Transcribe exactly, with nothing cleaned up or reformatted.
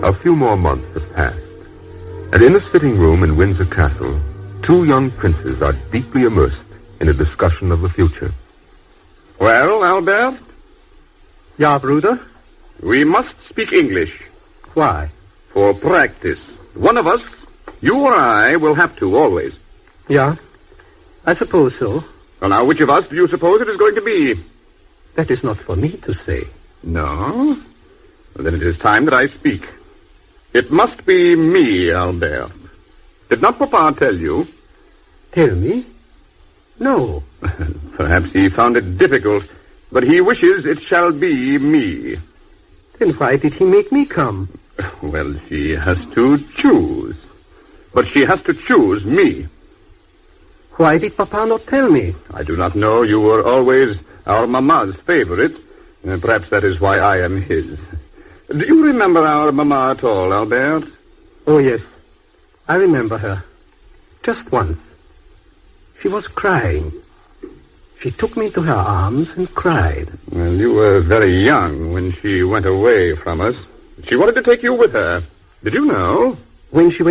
A few more months have passed, and in a sitting room in Windsor Castle, two young princes are deeply immersed in a discussion of the future. Well, Albert? Ja, Bruder? We must speak English. Why? For practice. One of us, you or I, will have to, always. Yeah, I suppose so. Well, now, which of us do you suppose it is going to be? That is not for me to say. No? Well, then it is time that I speak. It must be me, Albert. Did not Papa tell you? Tell me? No. Perhaps he found it difficult, but he wishes it shall be me. Then why did he make me come? Well, she has to choose. But she has to choose me. Why did Papa not tell me? I do not know. You were always our Mamma's favorite. Uh, perhaps that is why I am his. Do you remember our Mamma at all, Albert? Oh, yes. I remember her. Just once. She was crying. She took me into her arms and cried. Well, you were very young when she went away from us. She wanted to take you with her. Did you know? When she went